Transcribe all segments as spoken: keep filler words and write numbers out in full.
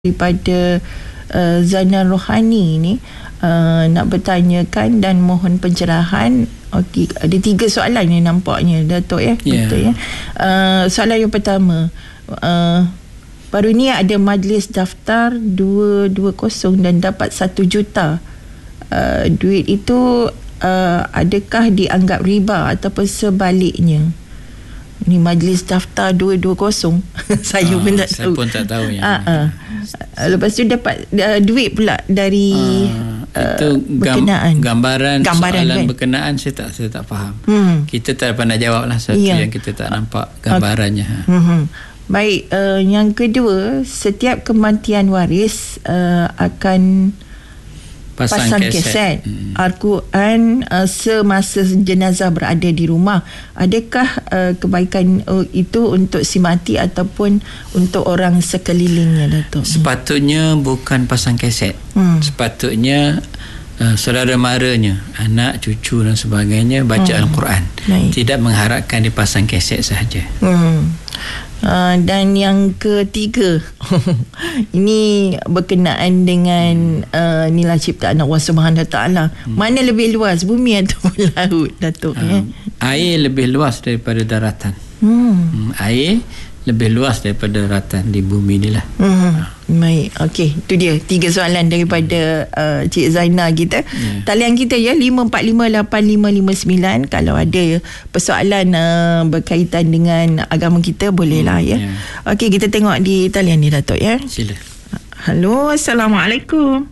daripada uh, Zainal Rohani ni uh, nak bertanyakan dan mohon pencerahan. Okey, ada tiga soalan ni nampaknya Datuk ya. Yeah. Betul ya. Uh, soalan yang pertama, uh, baru ni ada majlis daftar dua ratus dua puluh dan dapat satu juta. Uh, duit itu uh, adakah dianggap riba ataupun sebaliknya? Ni majlis daftar dua ratus dua puluh. Saya ah, pun tak saya tahu. Saya pun tak tahu yang. Ah, ah. Lepas tu dapat uh, duit pula dari ah, itu uh, berkenaan. Gambaran, gambaran soalan kan? berkenaan saya tak saya tak faham. Hmm. Kita tak pandai jawab lah satu yeah. yang kita tak nampak gambarannya. Okay. Hmm. Baik, uh, yang kedua, setiap kematian waris uh, akan pasang, pasang keset, keset hmm. Al-Quran uh, semasa jenazah berada di rumah. Adakah uh, kebaikan uh, itu untuk si mati ataupun untuk orang sekelilingnya, Datuk? Sepatutnya bukan pasang keset. Hmm. Sepatutnya uh, saudara maranya, anak, cucu dan sebagainya baca hmm. Al-Quran. Baik. Tidak mengharapkan dipasang keset sahaja. Hmm. Uh, dan yang ketiga ini berkenaan dengan uh, nilai ciptaan Allah Subhanahu Wa Taala. Hmm. Mana lebih luas, bumi ataupun laut, Datuk? Uh, ya? Air lebih luas daripada daratan. Hmm. Hmm, air lebih luas daripada daratan di bumi ni lah. Hmm. Uh. Baik, okey, itu dia tiga soalan daripada uh, Cik Zainal kita. Yeah. Talian kita ya lima empat lima lapan lima lima sembilan. Kalau ada persoalan uh, berkaitan dengan agama kita, bolehlah ya. Yeah. Okey, kita tengok di talian ni, Datuk ya. Sila. Halo, Assalamualaikum.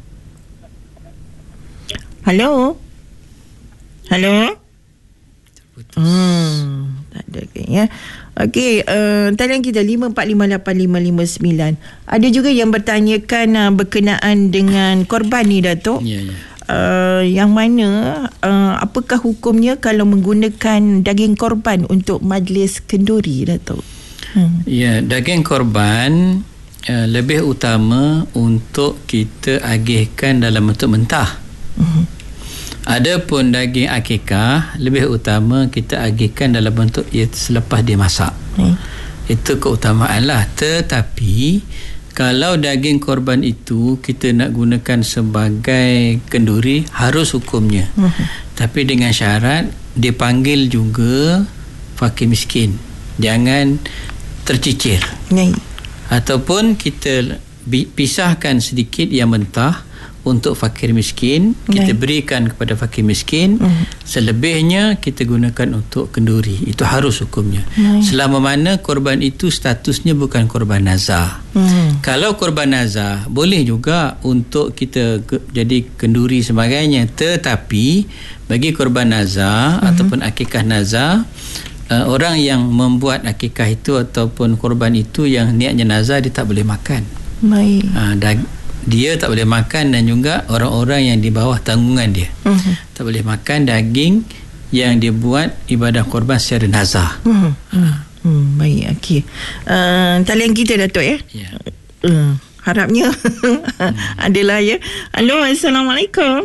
Halo. Halo. Terputus. Hmm, tak ada ke ya. Okey, uh, talian kita lima empat lima lapan lima lima sembilan. Ada juga yang bertanyakan uh, berkenaan dengan korban ni, Datuk. Ya, ya. Uh, yang mana uh, apakah hukumnya kalau menggunakan daging korban untuk majlis kenduri, Datuk? Hmm. Ya, daging korban uh, lebih utama untuk kita agihkan dalam bentuk mentah. Uh-huh. Adapun daging akikah lebih utama kita agihkan dalam bentuk ia selepas dia masak. Hmm. Itu keutamaan lah. Tetapi kalau daging korban itu kita nak gunakan sebagai kenduri, harus hukumnya. Hmm. Tapi dengan syarat dipanggil juga fakir miskin. Jangan tercicir. Hmm. Ataupun kita pisahkan sedikit yang mentah untuk fakir miskin, kita Baik. berikan kepada fakir miskin. Mm. Selebihnya kita gunakan untuk kenduri. Itu harus hukumnya. Baik. Selama mana korban itu statusnya bukan korban nazar. Mm. Kalau korban nazar, boleh juga untuk kita ke, jadi kenduri sebagainya. Tetapi bagi korban nazar mm. ataupun akikah nazar, uh, orang yang membuat akikah itu ataupun korban itu yang niatnya nazar, dia tak boleh makan. Baik. Uh, dag- dia tak boleh makan dan juga orang-orang yang di bawah tanggungan dia. Uh-huh. Tak boleh makan daging yang dia buat ibadah korban secara nazar. Uh-huh. Uh-huh. Hmm, baik, okey. Uh, talian kita, Datuk ya. Yeah. Uh, harapnya hmm. adalah ya. Halo, Assalamualaikum.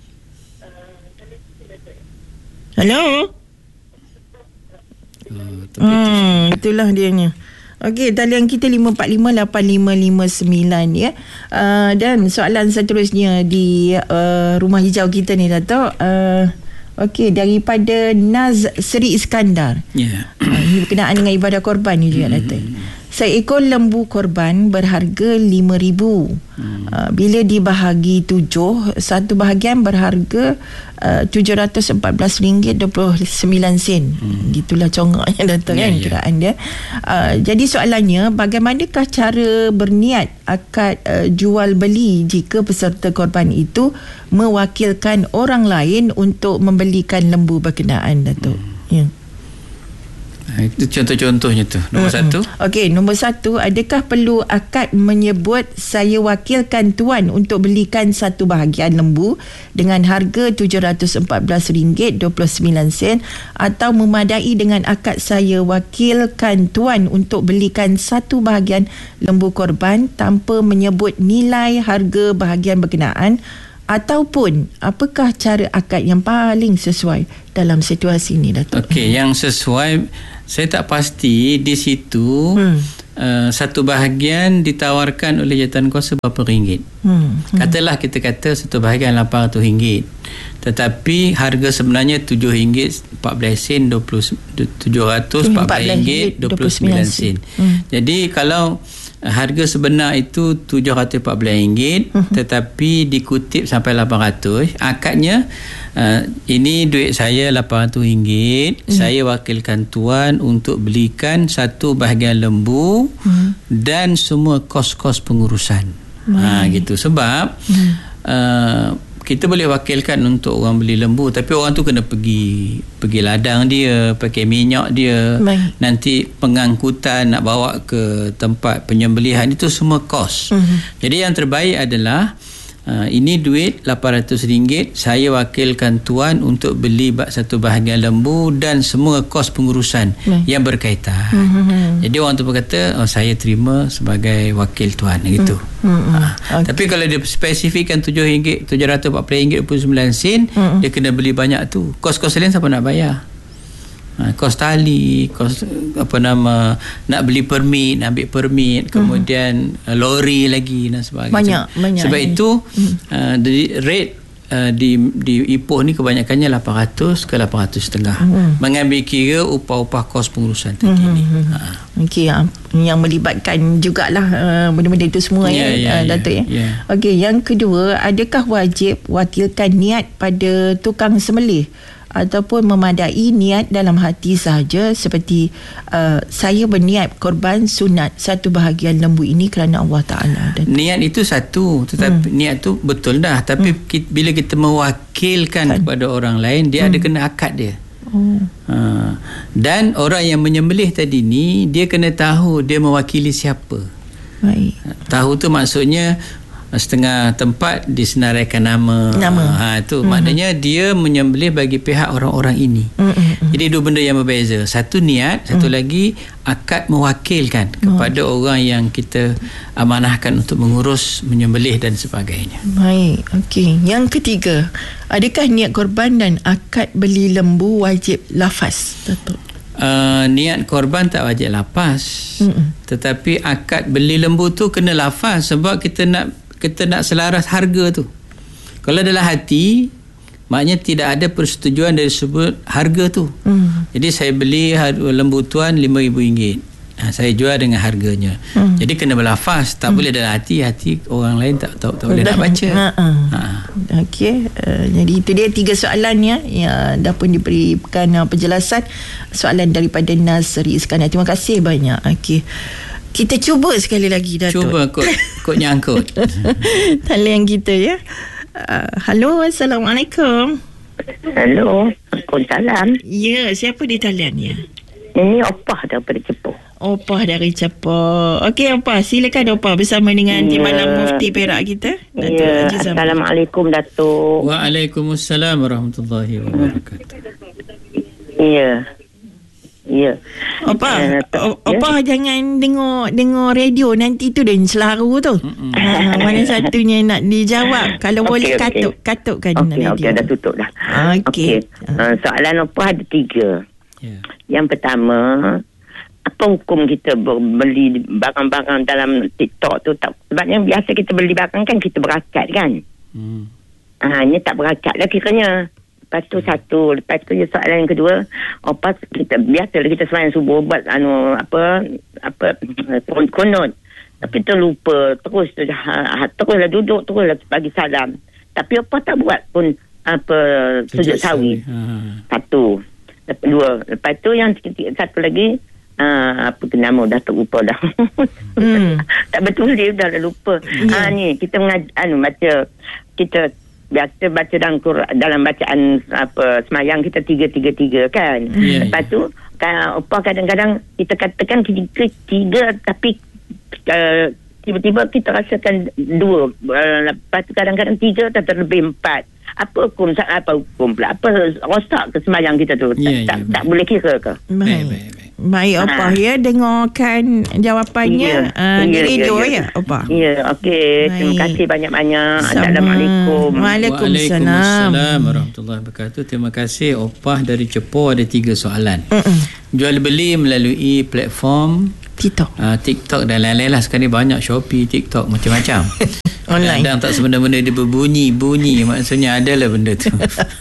Halo. Uh, hmm, itulah dianya. Okey, talian kita lima empat lima lapan lima lima sembilan ya. Uh, dan soalan seterusnya di uh, rumah hijau kita ni, Datuk. Uh, Okey, daripada Naz Seri Iskandar. Ya. Yeah. Uh, ini berkenaan dengan ibadah korban ni juga, Datuk. Seekor lembu korban berharga lima ribu. Hmm. Uh, bila dibahagi tujuh, satu bahagian berharga uh, tujuh ratus empat belas ringgit dua puluh sembilan sen. Hmm. Gitulah congaknya, Datuk, yeah, kan, yeah. kiraan dia. Uh, jadi soalannya, bagaimanakah cara berniat akad uh, jual beli jika peserta korban itu mewakilkan orang lain untuk membelikan lembu berkenaan, Datuk? Hmm. Ya. Itu contoh-contohnya tu. Nombor mm-hmm. satu. Okey, nombor satu, adakah perlu akad menyebut saya wakilkan tuan untuk belikan satu bahagian lembu dengan harga tujuh ratus empat belas ringgit dua puluh sembilan sen, atau memadai dengan akad saya wakilkan tuan untuk belikan satu bahagian lembu korban tanpa menyebut nilai harga bahagian berkenaan? Ataupun apakah cara akad yang paling sesuai dalam situasi ini, Datuk? Okey, yang sesuai, saya tak pasti di situ hmm. uh, satu bahagian ditawarkan oleh jawatan kuasa berapa ringgit. Hmm. Hmm. Katalah kita kata satu bahagian lapan ratus ringgit. Tetapi harga sebenarnya tujuh ringgit empat belas sen, tujuh ratus empat belas ringgit dua puluh sembilan sen. Hmm. Jadi kalau harga sebenar itu tujuh ratus empat belas ringgit uh-huh. tetapi dikutip sampai lapan ratus, akadnya uh, ini duit saya lapan ratus ringgit, uh-huh. saya wakilkan tuan untuk belikan satu bahagian lembu uh-huh. dan semua kos-kos pengurusan. Ha, gitu. Sebab uh-huh. uh, kita boleh wakilkan untuk orang beli lembu, tapi orang tu kena pergi pergi ladang dia, pakai minyak dia. Baik. Nanti pengangkutan nak bawa ke tempat penyembelihan, itu semua kos. Uh-huh. Jadi yang terbaik adalah uh, ini duit lapan ratus ringgit, saya wakilkan tuan untuk beli satu bahagian lembu dan semua kos pengurusan Baik. yang berkaitan. Uh-huh. Jadi orang tu berkata, oh, saya terima sebagai wakil tuan, gitu. Uh-huh. Hmm, ha. okay. Tapi kalau dia spesifikkan tujuh ringgit, tujuh ratus empat puluh ringgit dua puluh sembilan sen, hmm. dia kena beli banyak tu. Kos-kos lain siapa nak bayar? Ha, kos tali, kos apa nama, nak beli permit, nak ambil permit, kemudian hmm. lori lagi dan sebagainya. Banyak, banyak. Sebab ini. itu hmm. uh, rate uh, di di Ipoh ni kebanyakannya lapan ratus ke lapan ratus setengah. Hmm. Mengambil kira upah-upah kos pengurusan terkini. Hmm. Ha. Okey, yang, yang melibatkan jugalah uh, benda-benda itu semua yeah, ya, yeah, uh, Datuk yeah, ya. Yeah. Okey, yang kedua, adakah wajib wakilkan niat pada tukang sembelih ataupun memadai niat dalam hati sahaja, seperti uh, saya berniat korban sunat satu bahagian lembu ini kerana Allah Ta'ala. Niat itu satu, tetapi hmm. niat tu betul dah, tapi hmm. kita, bila kita mewakilkan kan. kepada orang lain, dia hmm. ada kena akad dia. Oh. Ha. Dan orang yang menyembelih tadi ni, dia kena tahu dia mewakili siapa. Baik. Tahu tu maksudnya setengah tempat disenaraikan nama. Nama. Ha, tu mm-hmm. maknanya dia menyembelih bagi pihak orang-orang ini. Mm-hmm. Jadi dua benda yang berbeza. Satu niat, satu mm. lagi akad mewakilkan kepada oh. orang yang kita amanahkan untuk mengurus menyembelih dan sebagainya. Baik. Okey. Yang ketiga, adakah niat korban dan akad beli lembu wajib lafaz, Datuk? Uh, niat korban tak wajib lafaz. Mm-mm. Tetapi akad beli lembu tu kena lafaz, sebab kita nak kita nak selaras harga tu. Kalau dalam hati, maknanya tidak ada persetujuan dari sebut harga tu. Mm. Jadi saya beli lembu tuan lima ribu ringgit. Ha, saya jual dengan harganya. Mm. Jadi kena berlafaz, tak mm. boleh dalam hati, hati orang lain tak tak, tak boleh nak baca. Ha-ha. Ha. Okey, uh, jadi itu dia tiga soalan ya yang dah pun diberikan uh, penjelasan soalan daripada Nazri Iskandar. Terima kasih banyak. Okey. Kita cuba sekali lagi, Datuk. Cuba kod kod nyangkut. Talian kita ya. Uh, halo, Assalamualaikum. Halo, Waalaikumsalam. Ya, siapa di talian ya? Ini Opah daripada Cepoh. Opah dari Cepoh. Okey, Opah, silakan Opah bersama dengan Tim Malam ya. Mufti Perak kita. Datuk ya. Assalamualaikum, Datuk. Waalaikumsalam warahmatullahi wabarakatuh. Ya. Ya. Opah, uh, Opah ya? Jangan dengar dengar radio, nanti tu dia selaru tu. Ha, mana satunya nak dijawab. Kalau okay, boleh katuk okay. katukkan okay, radio. Okey, dah tutup dah. Okey. Okay. Uh, soalan Opah ada tiga. Yeah. Yang pertama, apa hukum kita beli barang-barang dalam TikTok tu? Tak, sebabnya biasa kita beli barang kan kita berakad kan. Hmm. Ah, ini tak berakad lah kiranya. Lepas tu satu, lepas tu soalan yang kedua, opas kita biasa kita sembahyang subuh buat anu apa apa kunut, tapi terlupa terus tu ha, teruslah duduk teruslah bagi salam, tapi opas tak buat pun apa sujud sawi. Ha. Satu, lepas dua, lepas tu yang satu lagi uh, apa nama dah terlupa dah. Hmm. Tak betul dia dah lupa. Yeah. Ah ni kita mengaj anu baca kita biasa baca dalam dalam bacaan apa semayang kita tiga tiga tiga kan. Yeah, lepas yeah. tu kan apa kadang-kadang kita katakan tiga tiga tapi uh, tiba-tiba kita rasakan dua, uh, lepas tu kadang-kadang tiga atau terlebih empat. Apa hukum apa hukum pula apa rosak ke semayang kita tu? Yeah, tak, yeah, tak, tak boleh kira ke? Baik baik baik. Baik Opah ya, dengarkan jawapannya ya, uh, ya, di radio ya, ya. ya Opah. Ya, okey. Terima kasih banyak-banyak. Assalamualaikum. Waalaikumsalam. Waalaikumsalam warahmatullahi wabarakatuh. Terima kasih Opah dari Cepoh. Ada tiga soalan. Mm-mm. Jual beli melalui platform TikTok. Uh, TikTok dan lain-lain lah. Sekarang ni banyak Shopee, TikTok, macam-macam. Online. Kadang tak sebenarnya dia berbunyi-bunyi. Maksudnya adalah benda tu.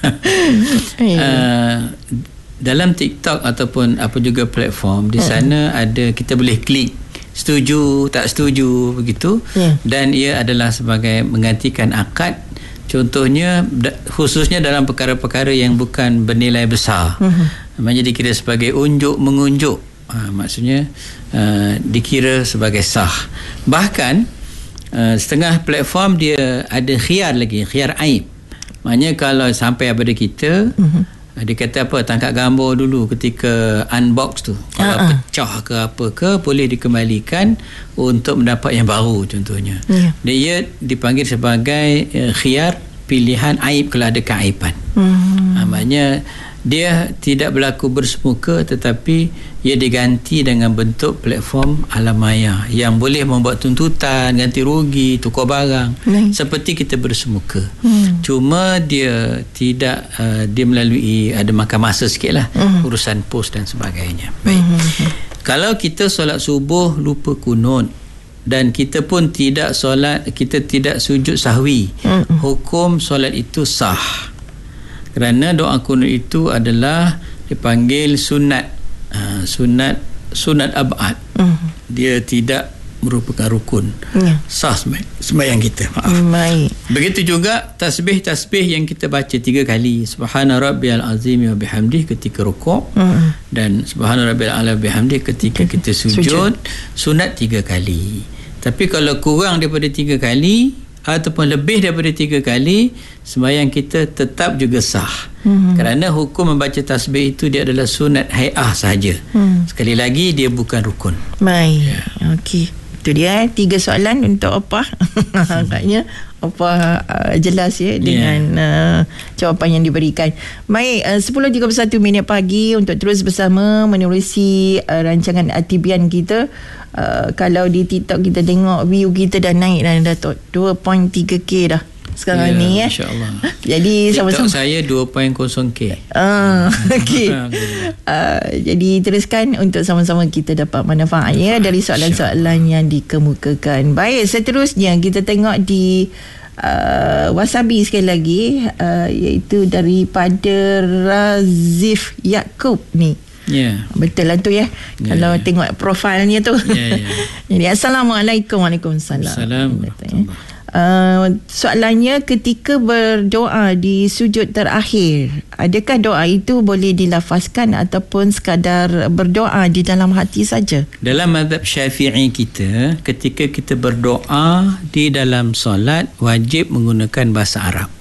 uh, dalam TikTok ataupun apa juga platform, di sana hmm. ada, kita boleh klik setuju, tak setuju, begitu. Yeah. Dan ia adalah sebagai menggantikan akad. Contohnya, khususnya dalam perkara-perkara yang bukan bernilai besar. Hmm. Maksudnya dikira sebagai unjuk mengunjuk. Ha, maksudnya uh, dikira sebagai sah. Bahkan uh, setengah platform dia ada khiyar lagi, khiyar aib. Maknanya kalau sampai pada kita, uh-huh. dia kata apa, tangkap gambar dulu ketika unbox tu, kalau uh-huh. pecah ke apa ke, boleh dikembalikan untuk mendapat yang baru contohnya. Yeah. Dia dipanggil sebagai uh, khiyar pilihan aib kalau ada keaiban. Uh-huh. Ha, maknanya dia tidak berlaku bersemuka, tetapi ia diganti dengan bentuk platform alam maya yang boleh membuat tuntutan, ganti rugi, tukar barang, hmm. seperti kita bersemuka. hmm. Cuma dia tidak uh, dia melalui, ada makan masa sikit lah, hmm. urusan pos dan sebagainya. Baik. hmm. Kalau kita solat subuh lupa kunut dan kita pun tidak solat, kita tidak sujud sahwi, hmm. hukum solat itu sah. Kerana doa kunut itu adalah dipanggil sunat, uh, sunat sunat abad. Uh. Dia tidak merupakan rukun. Yeah. Sah sembahyang kita. Maaf. Baik. Begitu juga tasbih-tasbih yang kita baca tiga kali. Subhana rabbiyal azim wa bihamdih ketika rukuk, uh. dan subhana rabbiyal ala bihamdih ketika kita sujud. sujud. Sunat tiga kali. Tapi kalau kurang daripada tiga kali ataupun lebih daripada tiga kali, sembahyang kita tetap juga sah. Hmm. Kerana hukum membaca tasbih itu dia adalah sunat hai'ah sahaja. Hmm. Sekali lagi, dia bukan rukun. Baik. Ya. Okey. Itu dia, tiga soalan untuk Opah. Agaknya Opah uh, jelas ya dengan yeah. uh, jawapan yang diberikan. Baik, uh, sepuluh tiga puluh satu minit pagi untuk terus bersama menerusi uh, rancangan Atibian kita. Uh, kalau di TikTok kita tengok view kita dah naik dah Datuk, dua perpuluhan tiga K dah sekarang yeah, ni ya. Masya-Allah. Jadi TikTok sama-sama saya dua perpuluhan kosong K. Ah, okey. uh, jadi teruskan untuk sama-sama kita dapat manfaat ya dari soalan-soalan yang dikemukakan. Baik, seterusnya kita tengok di uh, Wasabi sekali lagi, uh, iaitu daripada Razif Yaakob ni. Yeah. Betul lah tu ya, yeah. Kalau yeah. tengok profilnya tu. yeah, yeah. Jadi Assalamualaikum. Waalaikumsalam. Assalamualaikum. Uh, soalannya, ketika berdoa di sujud terakhir, adakah doa itu boleh dilafazkan ataupun sekadar berdoa di dalam hati saja? Dalam mazhab Syafi'i kita, ketika kita berdoa di dalam solat wajib menggunakan bahasa Arab.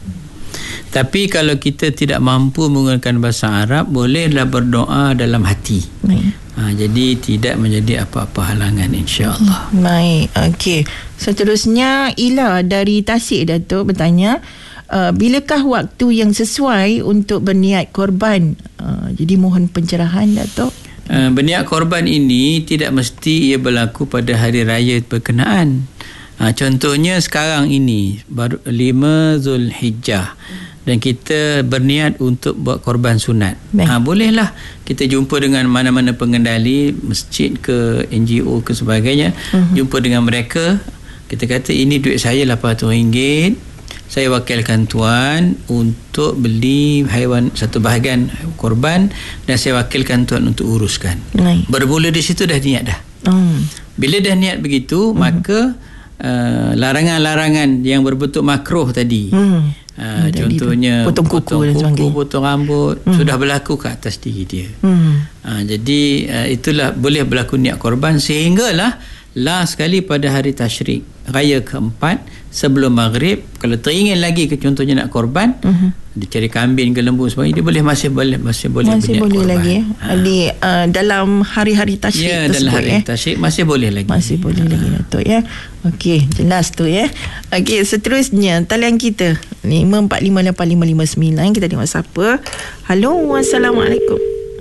Tapi kalau kita tidak mampu menggunakan bahasa Arab, bolehlah berdoa dalam hati. Baik. Ha, jadi tidak menjadi apa-apa halangan, insya-Allah. Baik, okey. Seterusnya Ila dari Tasik Datuk bertanya, uh, bilakah waktu yang sesuai untuk berniat korban? Uh, jadi mohon pencerahan Datuk. Uh, berniat korban ini tidak mesti ia berlaku pada hari raya berkenaan. Ha, contohnya sekarang ini baru lima Zulhijjah dan kita berniat untuk buat korban sunat. Ha, bolehlah kita jumpa dengan mana-mana pengendali masjid ke N G O ke sebagainya, uh-huh. jumpa dengan mereka, kita kata ini duit saya lapan ratus ringgit, saya wakilkan tuan untuk beli haiwan satu bahagian korban dan saya wakilkan tuan untuk uruskan. Baik. Bermula di situ dah niat dah. Uh. Bila dah niat begitu, uh-huh. maka uh, larangan-larangan yang berbentuk makruh tadi, uh. Uh, contohnya potong kuku, potong, kuku, potong rambut, hmm. sudah berlaku ke atas diri dia. Hmm. Uh, jadi uh, itulah boleh berlaku niat korban, sehinggalah last sekali pada hari tasyrik raya keempat sebelum maghrib, kalau teringin lagi ke contohnya nak korban, uh-huh. dia cari kambing ke lembu sebagainya, dia boleh masih boleh masih boleh masih boleh korban lagi ha. Di uh, dalam hari-hari tasyrik ya, tersebut dalam hari eh. tasyrik masih boleh lagi masih boleh ha. lagi Datuk ya. Okey, jelas tu ya. Okey, seterusnya talian kita lima empat lima lapan lima lima sembilan, kita tengok siapa. Halo, Assalamualaikum.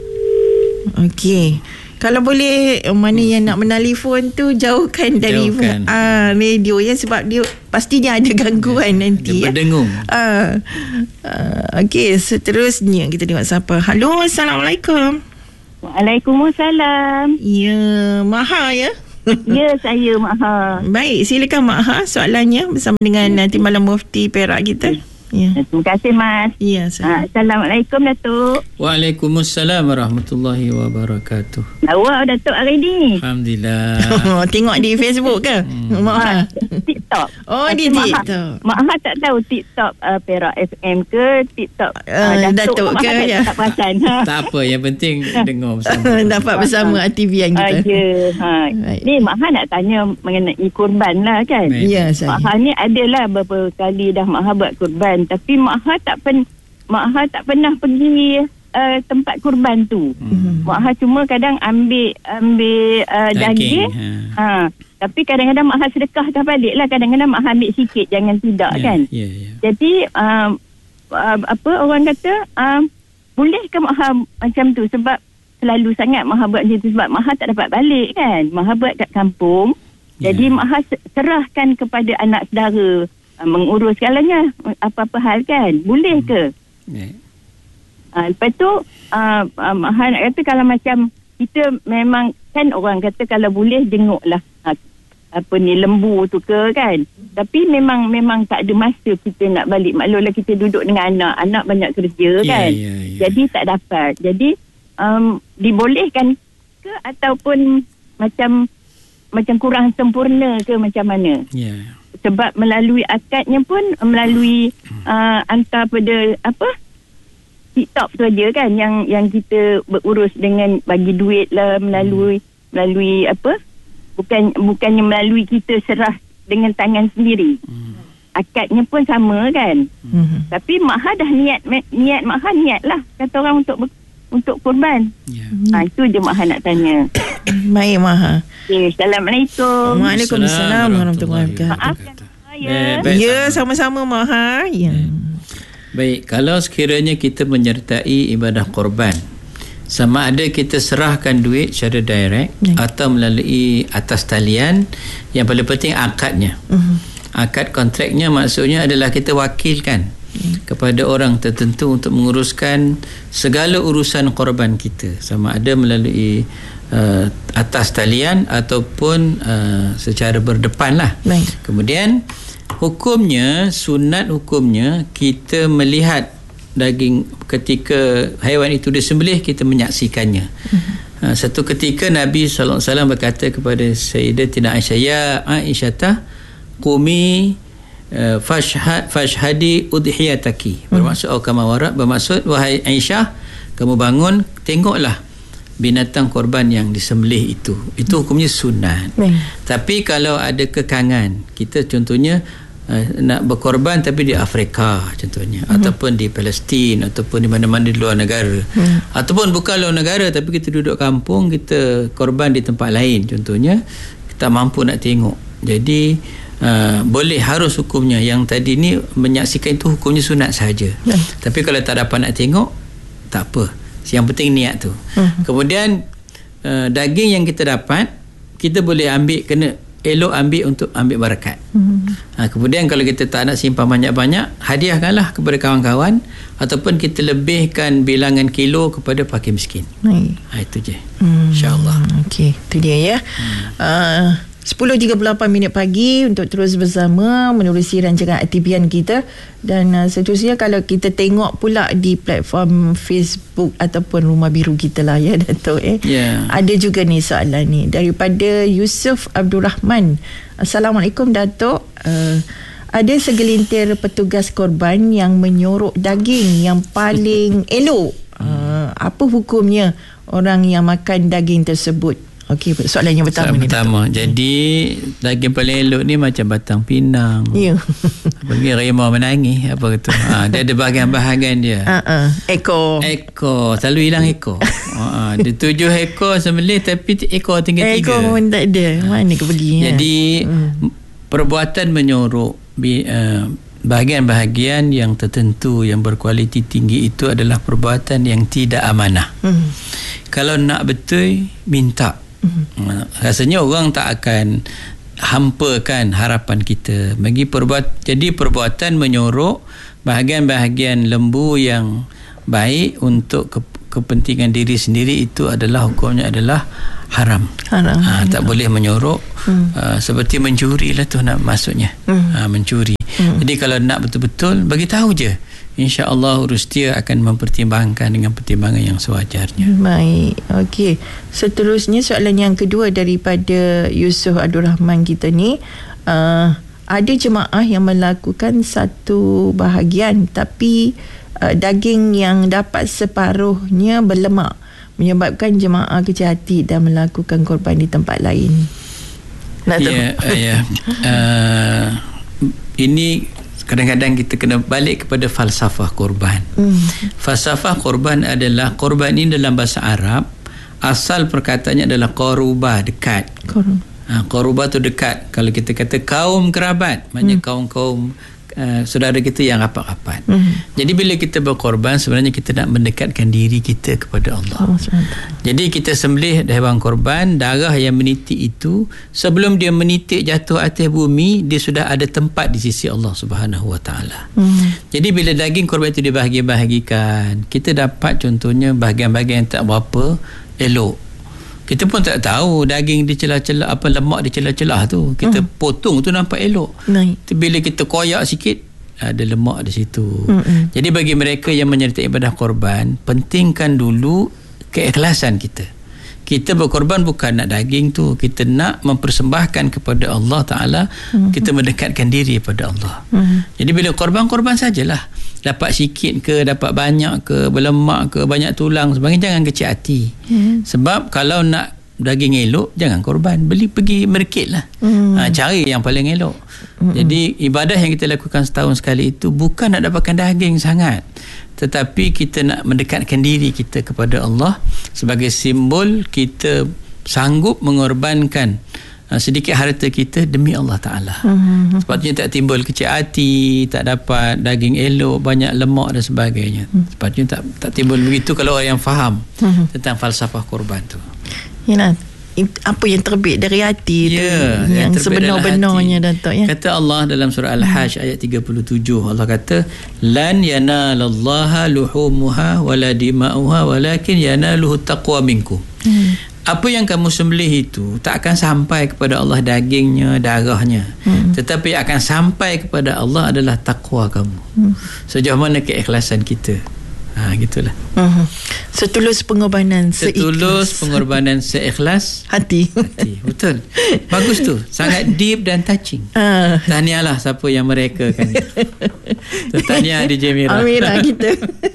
Okey, kalau boleh mana yang nak menelpon tu jauhkan dari jauhkan. Ah, radio ya, sebab dia pastinya ada gangguan ya, nanti dia berdengung. Ah, ah, okey, seterusnya kita tengok siapa. Halo, Assalamualaikum. Waalaikumsalam. Ya, Maha ya. Ya, saya Maha. Baik, silakan Maha soalannya bersama dengan uh, Timbalan Mufti Perak kita. Ya. Terima kasih, Mas. Ya, ha, Assalamualaikum, Datuk. Waalaikumsalam warahmatullahi wabarakatuh. Awak, Datuk, hari ni? Alhamdulillah. Oh, tengok di Facebook ke? Hmm. Maha. TikTok. Oh, di Maha, TikTok. Maha tak tahu TikTok uh, Perak F M ke TikTok uh, uh, Datuk, Datuk ke? Maha Ya. tak perasan. Tak apa, yang penting dengar bersama. Dapat bersama aktivian kita. Uh, ya. Ha. Ni Maha nak tanya mengenai kurban lah kan? Baik. Ya, saya. Maha ni adalah beberapa kali dah Maha buat kurban, tapi Maha tak pen Maha tak pernah pergi uh, tempat kurban tu. Hmm. Maha cuma kadang ambil ambil uh, daging. daging. Ha. ha. Tapi kadang-kadang Maha sedekah dah balik lah. Kadang-kadang Maha ambil sikit, jangan tidak yeah, kan. Yeah, yeah. Jadi uh, uh, apa orang kata uh, bolehkah Maha macam tu? Sebab selalu sangat Maha buat macam tu sebab Maha tak dapat balik kan. Maha buat kat kampung. Yeah. Jadi Maha serahkan kepada anak saudara mengurus segalanya, apa-apa hal kan, boleh ke? Yeah. Uh, lepas tu uh, uh, Maha nak kata kalau macam kita memang kan orang kata kalau boleh jenguklah uh, apa ni lembu tu ke kan, tapi memang memang tak ada masa kita nak balik, maklumlah kita duduk dengan anak anak banyak kerja yeah, kan yeah, yeah. Jadi tak dapat, jadi um, dibolehkan ke ataupun macam macam kurang sempurna ke macam mana? Yeah. Sebab melalui akadnya pun melalui uh, hantar pada apa TikTok tu aja kan yang yang kita berurus dengan bagi duit lah melalui hmm. melalui apa bukan bukannya melalui kita serah dengan tangan sendiri. Hmm. Akadnya pun sama kan. Hmm. Tapi Maha dah niat niat Maha niat lah kata orang untuk untuk kurban. Yeah. Ha, itu je Maha nak tanya. Baik Maha. Okay, Assalamualaikum. Waalaikumsalam warahmatullahi wabarakatuh. Maafkan ya. Ya, sama-sama Maha. Ya. Baik, kalau sekiranya kita menyertai ibadah korban, sama ada kita serahkan duit secara direct ya, atau melalui atas talian, yang paling penting akadnya. Uh-huh. Akad kontraknya maksudnya adalah kita wakilkan ya, kepada orang tertentu untuk menguruskan segala urusan korban kita, sama ada melalui uh, atas talian ataupun uh, secara berdepan lah. Baik. Kemudian hukumnya, sunat hukumnya kita melihat daging ketika haiwan itu disembelih, kita menyaksikannya. Uh-huh. Uh, satu ketika Nabi sallallahu alaihi wasallam berkata kepada Sayyidatina Aisyah, ya Aisyah, qumi uh, fashhad fashhadi udhiyataki. Uh-huh. Bermaksud au kama wara, bermaksud wahai Aisyah, kamu bangun, tengoklah binatang korban yang disembelih itu. Itu hukumnya sunat. Uh-huh. Tapi kalau ada kekangan, kita contohnya Uh, nak berkorban tapi di Afrika contohnya, hmm. ataupun di Palestin, ataupun di mana-mana di luar negara, hmm. ataupun bukan luar negara tapi kita duduk kampung, kita korban di tempat lain contohnya, kita mampu nak tengok, jadi uh, boleh, harus hukumnya yang tadi ni menyaksikan itu hukumnya sunat saja. hmm. Tapi kalau tak dapat nak tengok, tak apa, yang penting niat tu. hmm. Kemudian uh, daging yang kita dapat, kita boleh ambil, kena elok ambil untuk ambil barakat. Hmm. Ha, kemudian kalau kita tak nak simpan banyak-banyak, hadiahkanlah kepada kawan-kawan, ataupun kita lebihkan bilangan kilo kepada fakir miskin. Hmm. Ha, itu je. Hmm. InsyaAllah. Okey, itu dia ya. Hmm. Uh, sepuluh tiga puluh lapan minit pagi untuk terus bersama menerusi rancangan aktivian kita. Dan uh, seterusnya kalau kita tengok pula di platform Facebook ataupun Rumah Biru kita lah ya Datuk eh. Yeah. Ada juga ni soalan ni daripada Yusuf Abdul Rahman. Assalamualaikum Datuk. Uh, ada segelintir petugas korban yang menyorok daging yang paling elok. Uh, apa hukumnya orang yang makan daging tersebut? Okey, soalan yang pertama soalan ni. Pertama. Jadi daging paling elok ni macam batang pinang. Ya. Bagi harimau menangis apa gitu. Ha, dia ada bahagian-bahagian dia. Ha uh-uh. Ekor. Ekor, selalu hilang ekor. Ha, dia tujuh ekor sembelih tapi ekor tinggal tiga. Ekor pun tak ada. Mana ke pergi? Jadi hmm. perbuatan menyorok uh, bahagian-bahagian yang tertentu yang berkualiti tinggi itu adalah perbuatan yang tidak amanah. Hmm. Kalau nak betul, minta. Mm-hmm. Rasanya orang tak akan hampakan harapan kita bagi perbuat. Jadi perbuatan menyorok bahagian-bahagian lembu yang baik untuk ke, kepentingan diri sendiri, itu adalah hukumnya adalah haram. Haram. Ha, tak boleh menyorok. Hmm. Uh, seperti mencuri lah tu nak maksudnya. Hmm. Ha, mencuri. Hmm. Jadi kalau nak betul-betul, bagi tahu je. InsyaAllah urus dia akan mempertimbangkan dengan pertimbangan yang sewajarnya. Baik. Okey. Seterusnya soalan yang kedua daripada Yusof Abdul Rahman kita ni. Uh, ada jemaah yang melakukan satu bahagian tapi uh, daging yang dapat separuhnya berlemak, menyebabkan jemaah kecil hati dan melakukan korban di tempat lain. Nak tahu? Ya, ya. Uh, ini kadang-kadang kita kena balik kepada falsafah korban. Hmm. Falsafah korban adalah, korban ini dalam bahasa Arab, asal perkataannya adalah qaruba, dekat. Qaruba. Ha, qaruba tu dekat. Kalau kita kata kaum kerabat, maknanya hmm. kaum-kaum uh, saudara kita yang rapat-rapat. Hmm. Jadi bila kita berkorban, sebenarnya kita nak mendekatkan diri kita kepada Allah. Oh, jadi kita sembelih haiwan korban, darah yang menitik itu, sebelum dia menitik jatuh atas bumi, dia sudah ada tempat di sisi Allah Subhanahu Wa Taala. Hmm. Jadi bila daging korban itu dibahagi-bahagikan, kita dapat contohnya bahagian-bahagian yang tak berapa elok. Kita pun tak tahu daging di celah-celah, apa lemak di celah-celah tu. Kita hmm. potong tu nampak elok. Naik. Bila kita koyak sikit, ada lemak di situ. Hmm. Jadi bagi mereka yang menyertai ibadah korban, pentingkan dulu keikhlasan kita. Kita berkorban bukan nak daging tu, kita nak mempersembahkan kepada Allah Ta'ala. Hmm. Kita mendekatkan diri kepada Allah. Hmm. Jadi bila korban-korban sajalah. Dapat sikit ke, dapat banyak ke, berlemak ke, banyak tulang sebagainya, jangan kecil hati. Hmm. Sebab kalau nak daging elok, jangan korban, beli pergi merkit lah. Hmm. Ha, cari yang paling elok. Hmm. Jadi ibadah yang kita lakukan setahun sekali itu bukan nak dapatkan daging sangat, tetapi kita nak mendekatkan diri kita kepada Allah sebagai simbol kita sanggup mengorbankan sedikit harta kita demi Allah Ta'ala. Hmm. Sepatutnya tak timbul kecil hati, tak dapat daging elok, banyak lemak dan sebagainya. Hmm. Sepatutnya tak, tak timbul begitu kalau orang yang faham hmm. tentang falsafah korban tu. Yalah, apa yang terbit dari hati tu, ya, yang, yang sebenar-benarnya, Datuk, ya. Kata Allah dalam surah Al-Hajj hmm. ayat tiga puluh tujuh, Allah kata, lan yanalallaha luhumuha wala dima'uha walakin yanaluhu taqwa minkum. Hmm. Apa yang kamu sembelih itu tak akan sampai kepada Allah dagingnya, darahnya. Hmm. Tetapi akan sampai kepada Allah adalah takwa kamu. Hmm. Sejauh mana keikhlasan kita. Ha, gitulah. Uh-huh. Setulus pengorbanan seikhlas. Setulus pengorbanan seikhlas hati. Hati. Betul. Bagus tu. Sangat deep dan touching. Uh. Tahniahlah siapa yang merekakan. Tahniah di Jamira. Amira kita.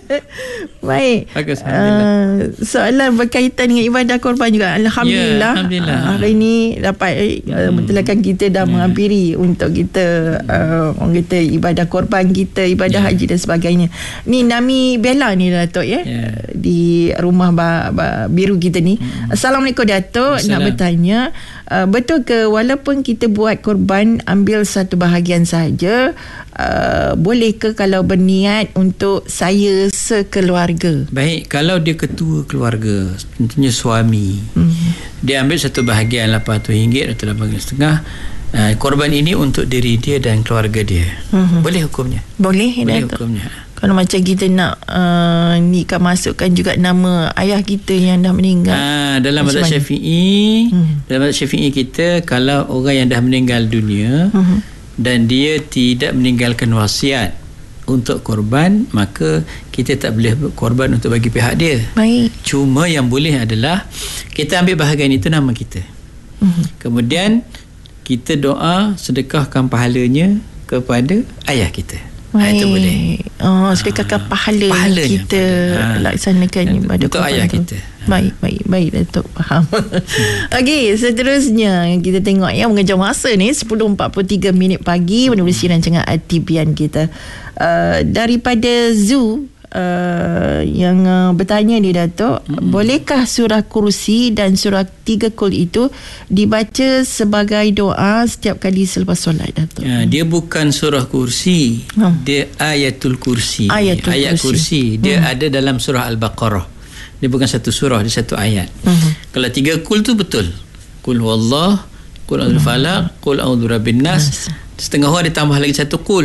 Baik. Bagus. Alhamdulillah. Uh, soalan berkaitan dengan ibadah korban juga. Alhamdulillah. Ya, Alhamdulillah. Uh, hari ini dapat uh, hmm. mentelakan kita dah hmm. menghampiri untuk kita uh, orang kata ibadah korban kita, ibadah yeah. haji dan sebagainya. Ni Nami Bella ni, Datuk, ya, yeah. di rumah ba, ba, biru kita ni. Hmm. Assalamualaikum, Datuk. Nak bertanya, uh, betul ke walaupun kita buat korban ambil satu bahagian sahaja, uh, boleh ke kalau berniat untuk saya sekeluarga? Baik, kalau dia ketua keluarga, tentunya suami, hmm. dia ambil satu bahagian lapan ratus ringgit atau lapan ringgit setengah. Uh, korban ini untuk diri dia dan keluarga dia. Hmm. Boleh hukumnya? Boleh, Boleh Datuk. hukumnya. Kalau macam kita nak uh, ni kan masukkan juga nama ayah kita yang dah meninggal. Ha, dalam mazhab Syafi'i, hmm. dalam mazhab Syafi'i kita, kalau orang yang dah meninggal dunia hmm. dan dia tidak meninggalkan wasiat untuk korban, maka kita tak boleh korban untuk bagi pihak dia. Baik. Cuma yang boleh adalah kita ambil bahagian itu nama kita. Hmm. Kemudian kita doa sedekahkan pahalanya kepada ayah kita. Ha, itu boleh. Oh, sedekahkan pahala pahalanya, kita pada, ha, laksanakan ibadah untuk ayah tu. Kita. Baik, baik, baik, Datuk, faham. Okey, seterusnya kita tengok ya, mengejar masa ni sepuluh empat puluh tiga minit pagi menerusi rancangan Atibian kita. Uh, daripada Zoo Uh, yang uh, bertanya ni, Datuk, hmm. bolehkah surah Kursi dan surah Tiga Kul itu dibaca sebagai doa setiap kali selepas solat, Datuk? Ya, dia bukan surah Kursi, hmm. dia ayatul kursi. Ayatul ayat kursi, kursi. Dia hmm. ada dalam surah Al-Baqarah. Dia bukan satu surah, dia satu ayat. hmm. Kalau Tiga Kul tu betul, Kul huwallah, Kul a'udzu falaq, Kul a'udzu birabbin nas. Setengah orang ditambah lagi satu Kul,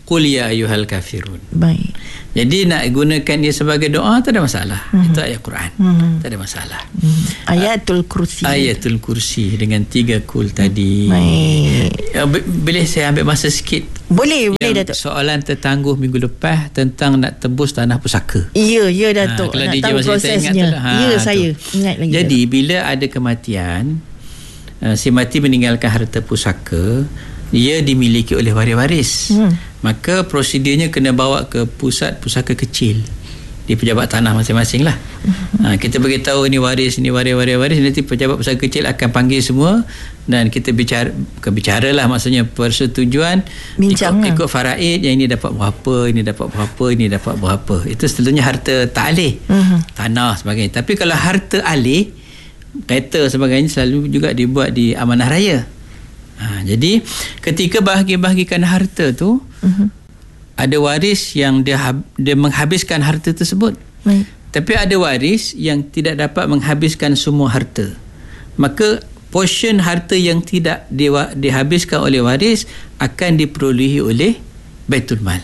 qul ya ayyuhal kafirun. Baik. Jadi nak gunakan dia sebagai doa tak ada masalah. Hmm. Itu ayat Quran. Hmm. Tak ada masalah. Hmm. Ayatul kursi. Ayatul kursi dengan tiga kul tadi. Baik. Boleh saya ambil masa sikit? Boleh, boleh Yang Datuk. Soalan tertangguh minggu lepas tentang nak tebus tanah pusaka. Ya, ya Datuk. Ha, kalau nak D J tahu prosesnya. Ha, ya, tu. saya ingat lagi. Jadi Datuk. bila ada kematian, uh, si mati meninggalkan harta pusaka, dia dimiliki oleh waris-waris. Hmm. Maka prosedurnya kena bawa ke pusat pusaka kecil di pejabat tanah masing-masing lah. Hmm. Ha, kita beritahu ini waris, ini waris, waris, waris. Nanti pejabat pusaka kecil akan panggil semua dan kita bicara, bukan bicara lah, maksudnya persetujuan. Bincang ikut, lah. ikut faraid yang ini dapat berapa, ini dapat berapa, ini dapat berapa. Itu selalunya harta tak alih. Hmm. Tanah sebagainya. Tapi kalau harta alih, kereta sebagainya selalu juga dibuat di amanah raya. Ha, jadi ketika bahagi-bahagikan harta tu, uh-huh. ada waris yang dia, dia menghabiskan harta tersebut. Baik. Tapi ada waris yang tidak dapat menghabiskan semua harta. Maka portion harta yang tidak diwa, dihabiskan oleh waris akan diperolehi oleh Baitul Mal.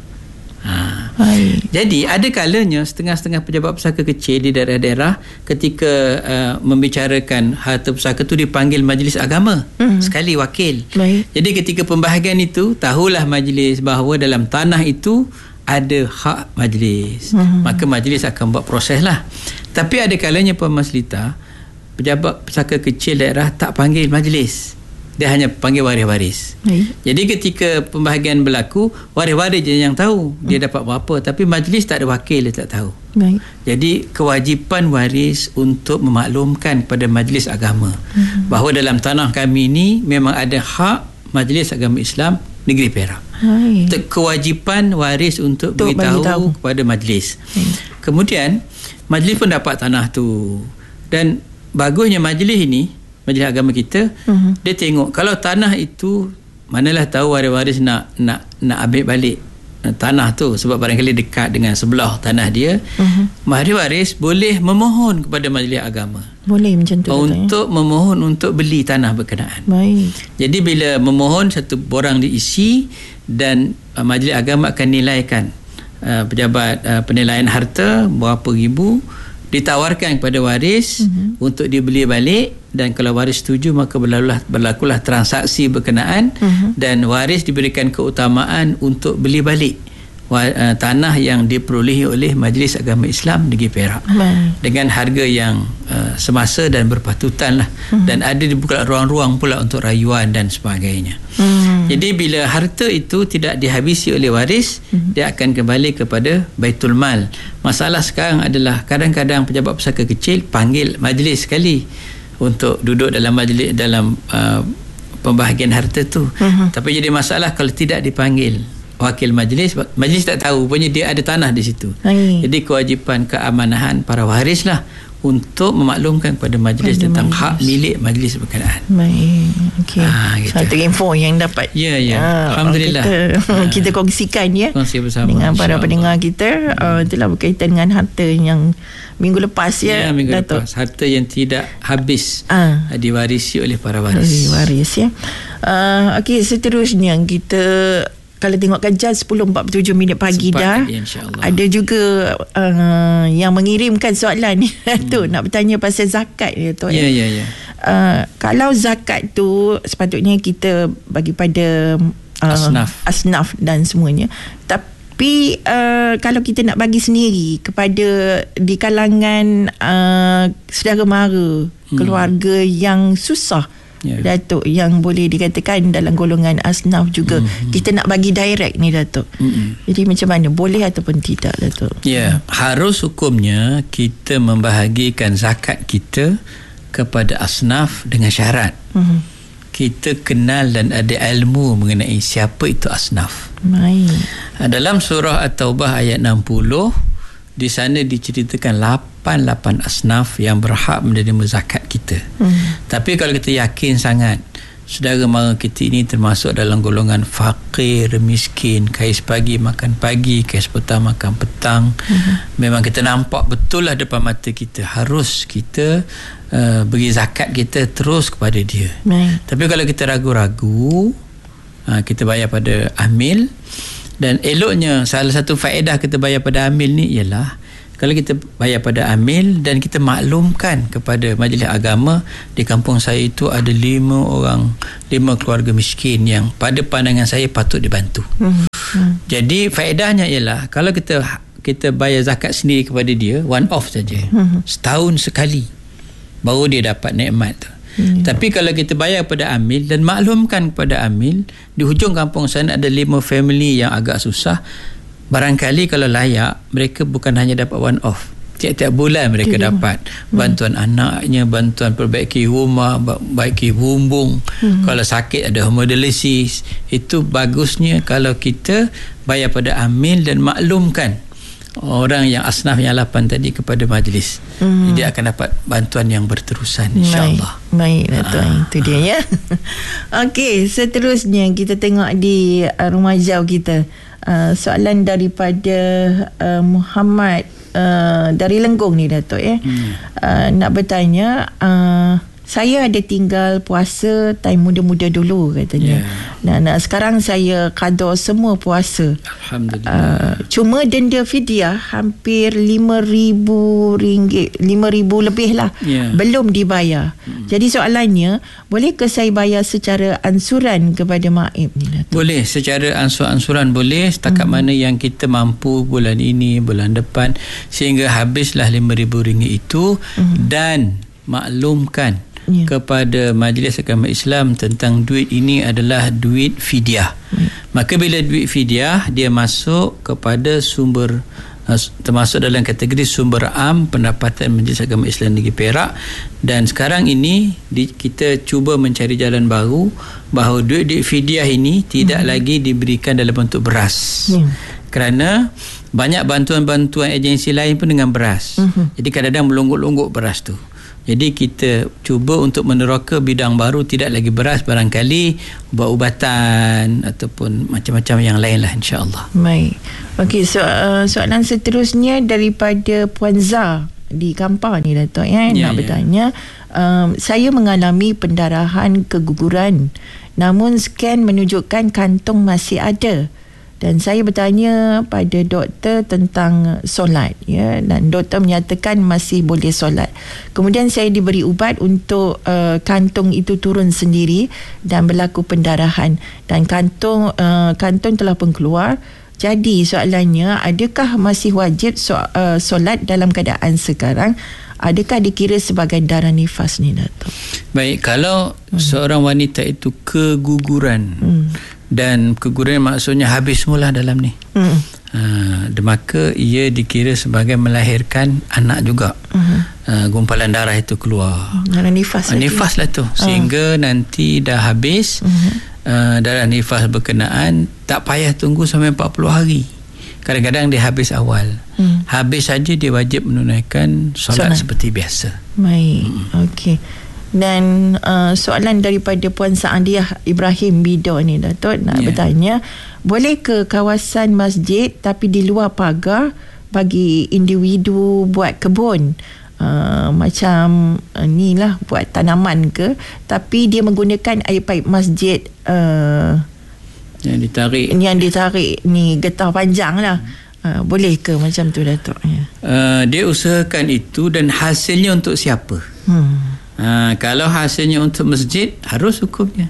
Ha. Jadi ada kalanya setengah-setengah pejabat pusaka kecil di daerah-daerah ketika uh, membicarakan harta pusaka tu dipanggil majlis agama, mm-hmm. sekali wakil. Baik. Jadi ketika pembahagian itu tahulah majlis bahawa dalam tanah itu ada hak majlis, mm-hmm. maka majlis akan buat proses lah. Tapi ada kalanya Puan Maslita, pejabat pusaka kecil daerah tak panggil majlis, dia hanya panggil waris-waris. Baik. Jadi ketika pembahagian berlaku, waris-waris je yang tahu dia hmm. dapat berapa, tapi majlis tak ada wakil, dia tak tahu. Baik. Jadi kewajipan waris untuk memaklumkan kepada majlis agama hmm. bahawa dalam tanah kami ini memang ada hak Majlis Agama Islam Negeri Perak. Baik. Kewajipan waris untuk, untuk beritahu tahu kepada majlis. Baik. Kemudian majlis pun dapat tanah tu, dan bagusnya majlis ini, Majlis Agama kita, uh-huh. dia tengok kalau tanah itu, manalah tahu waris-waris nak nak nak ambil balik tanah tu sebab barangkali dekat dengan sebelah tanah dia, uh-huh. waris-waris boleh memohon kepada Majlis Agama. Boleh macam tu untuk katanya. Memohon untuk beli tanah berkenaan. Baik. Jadi bila memohon, satu borang diisi dan uh, Majlis Agama akan nilaikan uh, pejabat uh, penilaian harta berapa ribu, ditawarkan kepada waris uh-huh. untuk dibeli balik, dan kalau waris setuju maka berlakulah, berlakulah transaksi berkenaan, uh-huh. dan waris diberikan keutamaan untuk beli balik wa, uh, tanah yang diperolehi oleh Majlis Agama Islam Negeri Perak, uh-huh. dengan harga yang uh, semasa dan berpatutan lah, uh-huh. dan ada dibuka ruang-ruang pula untuk rayuan dan sebagainya. uh-huh. Jadi bila harta itu tidak dihabisi oleh waris, uh-huh. dia akan kembali kepada Baitul Mal. Masalah sekarang adalah kadang-kadang pejabat pusaka kecil panggil majlis sekali untuk duduk dalam majlis, dalam uh, pembahagian harta tu, uh-huh. tapi jadi masalah kalau tidak dipanggil wakil majlis, majlis tak tahu rupanya dia ada tanah di situ. Hai. Jadi kewajipan keamanahan para waris lah untuk memaklumkan kepada majlis pada tentang majlis. Hak milik majlis berkenaan. Baik. Okey. Ha, gitu. Satu info yang dapat. Ya, ya. Ha, alhamdulillah. Kita, ha. kita kongsikan ya. Kongsi bersama dengan para pendengar kita. Uh, itulah berkaitan dengan harta yang minggu lepas ya. Ya, minggu Datuk. lepas. Harta yang tidak habis ha. diwarisi oleh para waris. Waris ya. Uh, Okey, seterusnya kita kalau tengokkan jam sepuluh empat puluh tujuh minit pagi Sempat dah ada juga uh, yang mengirimkan soalan ni tu, hmm. nak bertanya pasal zakat ni tu. Ya ya ya. Uh, kalau zakat tu sepatutnya kita bagi pada uh, asnaf asnaf dan semuanya, tapi uh, kalau kita nak bagi sendiri kepada di kalangan uh, saudara mara, hmm. keluarga yang susah, yeah. Datuk, yang boleh dikatakan dalam golongan asnaf juga, mm-hmm. kita nak bagi direct ni Datuk, mm-hmm. jadi macam mana, boleh ataupun tidak Datuk? Ya, yeah. hmm. harus hukumnya kita membahagikan zakat kita kepada asnaf dengan syarat mm-hmm. kita kenal dan ada ilmu mengenai siapa itu asnaf. Baik. Dalam surah At-Taubah ayat enam puluh, di sana diceritakan lapan lapan asnaf yang berhak menerima zakat kita. Hmm. Tapi kalau kita yakin sangat saudara mara kita ini termasuk dalam golongan fakir, miskin, kais pagi makan pagi, kais petang makan petang, hmm. memang kita nampak betul lah depan mata kita, harus kita uh, beri zakat kita terus kepada dia. Hmm. Tapi kalau kita ragu-ragu, uh, kita bayar pada amil, Dan eloknya salah satu faedah kita bayar pada amil ni ialah kalau kita bayar pada amil dan kita maklumkan kepada majlis agama, di kampung saya itu ada lima orang, lima keluarga miskin yang pada pandangan saya patut dibantu. Hmm. Hmm. Jadi faedahnya ialah kalau kita kita bayar zakat sendiri kepada dia, one off saja, hmm. setahun sekali baru dia dapat nikmat tu. Hmm. Tapi kalau kita bayar kepada amil dan maklumkan kepada amil, di hujung kampung sana ada lima family yang agak susah, barangkali kalau layak mereka bukan hanya dapat one off, tiap-tiap bulan mereka Tidak. dapat bantuan hmm. anaknya, bantuan perbaiki rumah, baiki bumbung, hmm. kalau sakit ada hemodialisis. Itu bagusnya kalau kita bayar pada amil dan maklumkan orang yang asnaf yang lapan tadi kepada majlis. hmm. Dia akan dapat bantuan yang berterusan, insyaAllah. Baik, Dato', ah. itu dia ya. Okey, seterusnya kita tengok di uh, rumah hijau kita. Uh, soalan daripada uh, Muhammad uh, dari Lenggong ni, Dato', ya. Hmm. Uh, nak bertanya, uh, saya ada tinggal puasa time muda-muda dulu katanya. Yeah. Nah, nah sekarang saya qada semua puasa. Alhamdulillah. Uh, cuma denda fidyah hampir lima ribu ringgit, lima ribu lebih lah. Yeah. Belum dibayar. Hmm. Jadi soalannya, boleh ke saya bayar secara ansuran kepada Maib ni, Dato'? Boleh, secara ansur-ansuran boleh, setakat hmm. mana yang kita mampu bulan ini, bulan depan, sehingga habislah lima ribu ringgit itu. hmm. Dan maklumkan Ya. kepada Majlis Agama Islam tentang duit ini adalah duit fidyah. Ya. Maka bila duit fidyah, dia masuk kepada sumber, termasuk dalam kategori sumber am pendapatan Majlis Agama Islam Negeri Perak. Dan sekarang ini di, kita cuba mencari jalan baru bahawa duit-duit fidyah ini tidak hmm. lagi diberikan dalam bentuk beras. Ya. Kerana banyak bantuan-bantuan agensi lain pun dengan beras. Hmm. Jadi kadang-kadang melonggok-longgok beras tu. Jadi kita cuba untuk meneroka bidang baru, tidak lagi beras, barangkali ubat-ubatan ataupun macam-macam yang lain lah, insya-Allah. Baik. Okey, so, uh, soalan seterusnya daripada Puan Zah di Kampar ni, Dato', ya. Ya, nak ya. bertanya, um, saya mengalami pendarahan keguguran, namun scan menunjukkan kantung masih ada. Dan saya bertanya pada doktor tentang solat, ya, dan doktor menyatakan masih boleh solat. Kemudian saya diberi ubat untuk uh, kantung itu turun sendiri dan berlaku pendarahan, dan kantung uh, kantung telah pun keluar. Jadi soalannya, adakah masih wajib so, uh, solat dalam keadaan sekarang? Adakah dikira sebagai darah nifas ni, Dato'? Baik, kalau hmm. seorang wanita itu keguguran, hmm. dan keguguran maksudnya habis semula dalam ni, hmm. uh, maka ia dikira sebagai melahirkan anak juga. hmm. uh, gumpalan darah itu keluar, darah nifas, uh, nifas lah tu, sehingga uh. nanti dah habis. hmm. uh, darah nifas berkenaan, tak payah tunggu sampai empat puluh hari. Kadang-kadang dia habis awal. hmm. Habis saja dia wajib menunaikan solat, solat seperti biasa. Baik. hmm. Okey. Dan uh, soalan daripada Puan Saadiah Ibrahim Bido ni, Dato', nak yeah. bertanya, boleh ke kawasan masjid tapi di luar pagar bagi individu buat kebun, uh, macam uh, ni lah, buat tanaman ke, tapi dia menggunakan air paip masjid uh, yang ditarik yang ditarik ni getah panjang lah. uh, boleh ke macam tu, Dato'? Ya. Uh, dia usahakan itu, dan hasilnya untuk siapa? hmm. Ha, kalau hasilnya untuk masjid, harus hukumnya.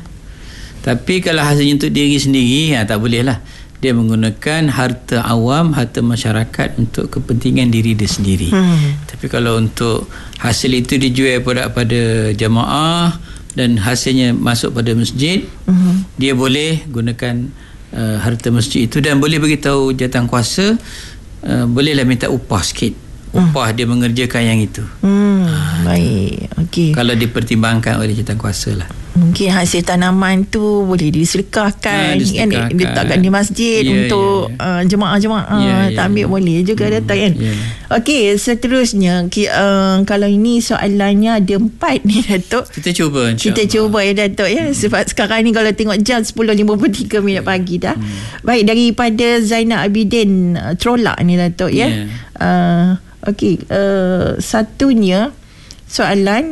Tapi kalau hasilnya untuk diri sendiri, ha, tak boleh lah. Dia menggunakan harta awam, harta masyarakat untuk kepentingan diri dia sendiri. hmm. Tapi kalau untuk hasil itu dijual pada, pada jamaah dan hasilnya masuk pada masjid, hmm. dia boleh gunakan uh, harta masjid itu, dan boleh beritahu jawatankuasa, uh, bolehlah minta upah sikit. Upah hmm. dia mengerjakan yang itu. Hmm, ha, baik. Okey. Kalau dipertimbangkan oleh jawatankuasa lah. Mungkin hasil tanaman tu boleh disedekahkan, ha, disedekahkan. Kan, diletakkan di masjid, yeah, untuk yeah, yeah. Uh, jemaah-jemaah yeah, yeah, tak ambil yeah. boleh juga, hmm, Dato', kan. Yeah. Okey, seterusnya uh, kalau ini soalannya ada empat ni, Dato'. Kita cuba, insya-Allah. Kita cuba ya, Dato', ya. Hmm. Sebab sekarang ni kalau tengok jam sepuluh lima puluh tiga minit pagi dah. Hmm. Baik, daripada Zainal Abidin uh, Trolak ni, Dato', ya. Yeah. Uh, Okey, uh, satunya soalan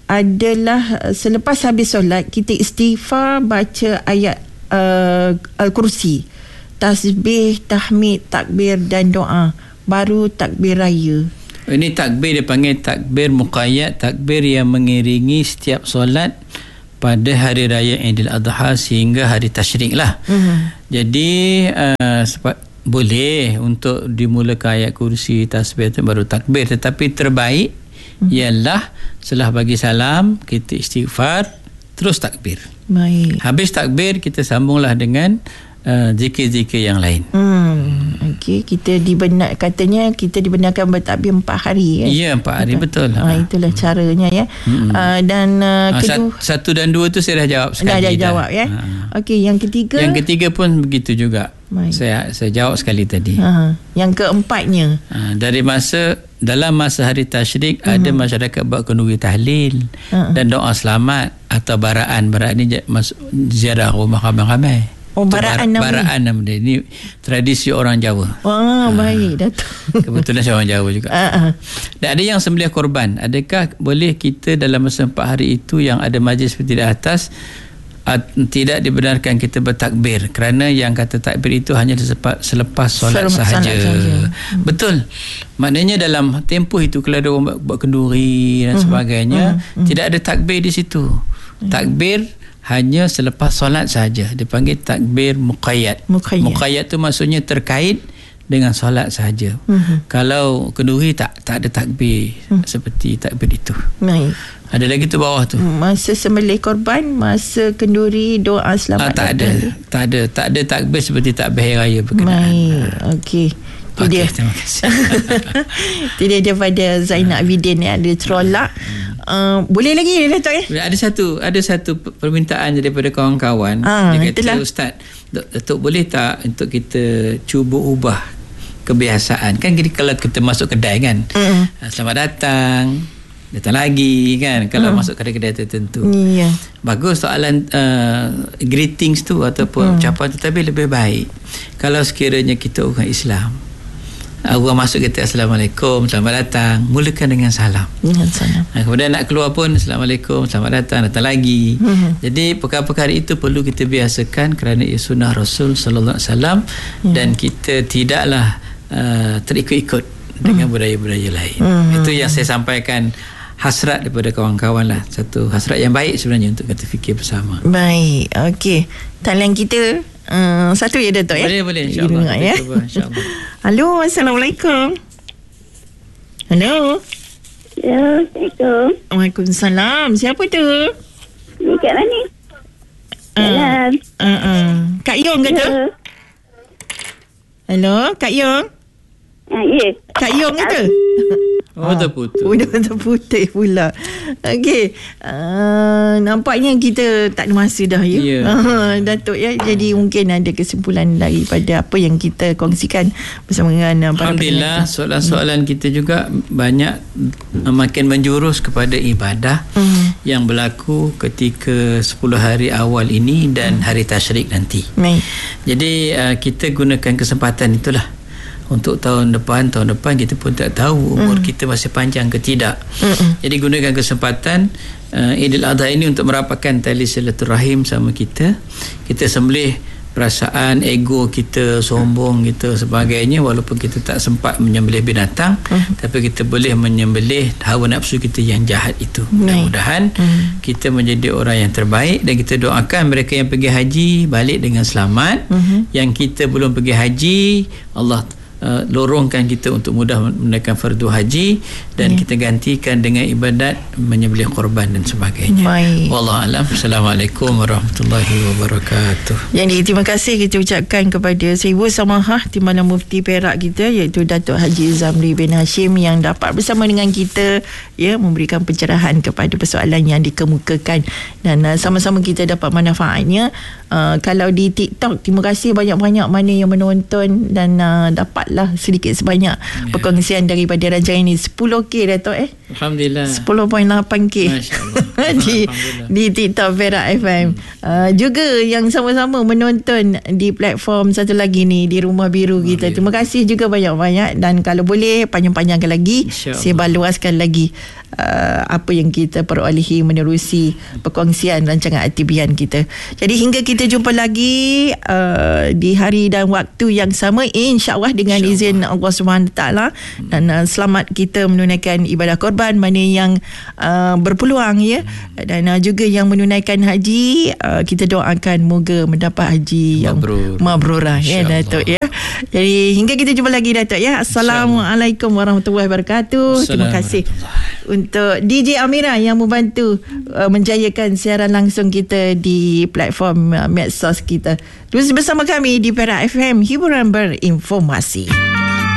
adalah, selepas habis solat kita istighfar baca ayat uh, Al-Kursi, tasbih, tahmid, takbir dan doa, baru takbir raya. Ini takbir dia panggil takbir muqayyad, takbir yang mengiringi setiap solat pada hari raya Aidil Adha sehingga hari tasyrik lah. Mm-hmm. Jadi uh, sepa- boleh untuk dimulakan ayat kursi, tasbih itu baru takbir, tetapi terbaik mm-hmm. ialah setelah bagi salam kita istighfar terus takbir. Baik. Habis takbir kita sambunglah dengan Uh, zikir-zikir yang lain. Hmm, okey, kita dibenar, katanya kita dibenarkan bertakbir empat hari kan? Ya, empat hari, betul. betul. Ha, itulah hmm. caranya ya. Hmm. Uh, dan uh, ha, kedua, satu dan dua tu saya dah jawab sekali. Dah, dah dah jawab ya. Ha. Okey, yang ketiga. Yang ketiga pun begitu juga. Baik. Saya saya jawab sekali tadi. Ha. Yang keempatnya. Ha, dari masa dalam masa hari tasyrik uh-huh. ada masyarakat buat kenduri tahlil uh-huh. dan doa selamat atau baraan. Baraan ni masuk ziarah rumah ramai-ramai. Oh, baraan nama baraan nama dia. Ini tradisi orang Jawa. Wah, ha. baik, Datuk. Kebetulan saya orang Jawa juga. Uh-huh. Dan ada yang sembelih korban. Adakah boleh kita dalam masa empat hari itu yang ada majlis seperti di atas uh, tidak dibenarkan kita bertakbir, kerana yang kata takbir itu hanya selepas, selepas solat Sel- sahaja. sahaja. Hmm. Betul. Maknanya dalam tempoh itu kalau ada orang buat kenduri dan hmm. sebagainya, hmm. tidak ada takbir di situ. Hmm. Takbir hanya selepas solat sahaja. Dia panggil takbir muqayyad. Muqayyad, muqayyad tu maksudnya terkait dengan solat sahaja. Uh-huh. Kalau kenduri tak tak ada takbir uh-huh. seperti takbir itu. Baik. Ada lagi tu bawah tu. Masa sembelih korban, masa kenduri, doa selamat. Ah, tak ada. Tak ada. Tak ada takbir seperti takbir hari raya berkenaan. Baik. Okey. Itu okay, dia. Terima kasih. Itu dia daripada Zainab Abidin ya, ada Trolak. Uh, boleh lagi Datuk eh? Ada satu ada satu permintaan daripada kawan-kawan. Ha, dia kata, itulah. Ustaz, Datuk boleh tak untuk kita cuba ubah kebiasaan? Kan jadi kalau kita masuk kedai kan, uh-uh. selamat datang, datang lagi kan, kalau uh-uh. masuk kedai-kedai tertentu. Yeah. Bagus soalan uh, greetings tu ataupun uh-uh. ucapan tu, tapi lebih baik kalau sekiranya kita orang Islam, orang masuk kita Assalamualaikum, selamat datang, mulakan dengan salam. Dengan salam. Ha, kemudian nak keluar pun Assalamualaikum, selamat datang, datang lagi. Mm-hmm. Jadi perkara-perkara itu perlu kita biasakan kerana ia sunnah Rasul sallallahu alaihi wasallam mm. dan kita tidaklah uh, terikut-ikut mm. dengan budaya-budaya lain. Mm. Itu yang saya sampaikan, hasrat daripada kawan-kawan lah. Satu hasrat yang baik sebenarnya untuk kita fikir bersama. Baik, okey. Talian kita Uh, satu ya Datuk ya. Boleh boleh insya-Allah. Ya? Insya-Allah. Halo, Assalamualaikum. Halo. Ya, Assalamualaikum. Waalaikumsalam. Siapa tu? Dekat mana? Salam. Uh, uh, uh. Kak Yong kata? Ya. Halo, Kak Yong. Ah, ya. Kak Yong kata? Oh, terputus. Oh, dah terputus pula. Okey. Uh, nampaknya kita tak ada masa dah ya. Yeah. Uh, Datuk ya. Jadi mungkin ada kesimpulan daripada apa yang kita kongsikan bersama dengan para Alhamdulillah, soalan-soalan hmm. kita juga banyak uh, makin menjurus kepada ibadah hmm. yang berlaku ketika sepuluh hari awal ini dan hmm. hari tasyrik nanti. Hmm. Jadi uh, kita gunakan kesempatan itulah. Untuk tahun depan, tahun depan kita pun tak tahu umur mm. kita masih panjang ke tidak. Mm-mm. Jadi gunakan kesempatan uh, Idul Adha ini untuk merapatkan tali silaturahim sama kita. Kita sembelih perasaan ego kita, sombong kita sebagainya, walaupun kita tak sempat menyembelih binatang, mm. tapi kita boleh menyembelih hawa nafsu kita yang jahat itu. Mudah-mudahan mm. kita menjadi orang yang terbaik, dan kita doakan mereka yang pergi haji balik dengan selamat. Mm-hmm. Yang kita belum pergi haji, Allah Uh, lorongkan kita untuk mudah menunaikan fardu haji, dan yeah. kita gantikan dengan ibadat menyembelih korban dan sebagainya. Baik. Wallahu alam. Assalamualaikum warahmatullahi wabarakatuh. Jadi terima kasih kita ucapkan kepada Seribu Samahah Timbalan Mufti Perak kita, iaitu Datuk Haji Zamri bin Hashim, yang dapat bersama dengan kita ya memberikan pencerahan kepada persoalan yang dikemukakan, dan uh, sama-sama kita dapat manfaatnya. Uh, kalau di TikTok, terima kasih banyak-banyak mana yang menonton dan uh, dapat lah sedikit sebanyak yeah. perkongsian daripada rancangan ini. Sepuluh K Datuk eh Alhamdulillah, sepuluh perpuluhan lapan K. Masya-Allah. di di TikTok Perak F M. Hmm. Uh, juga yang sama-sama menonton di platform satu lagi ni di Rumah Biru Rumah kita. Biru. Terima kasih juga banyak-banyak, dan kalau boleh panjang-panjangkan lagi, sebar luaskan lagi uh, apa yang kita perolehi menerusi perkongsian rancangan aktivian kita. Jadi hingga kita jumpa lagi uh, di hari dan waktu yang sama, insya-Allah dengan insya izin Allah Subhanahu taala, dan uh, selamat kita menunaikan ibadah korban mana yang uh, berpeluang ya, dan uh, juga yang menunaikan haji, uh, kita doakan moga mendapat haji yang mabrur, mabrurah ya Datuk ya. Jadi hingga kita jumpa lagi Datuk ya. Assalamualaikum warahmatullahi wabarakatuh. Terima kasih untuk D J Amira yang membantu uh, menjayakan siaran langsung kita di platform uh, medsos kita. Terus bersama kami di Perak F M, hiburan berinformasi.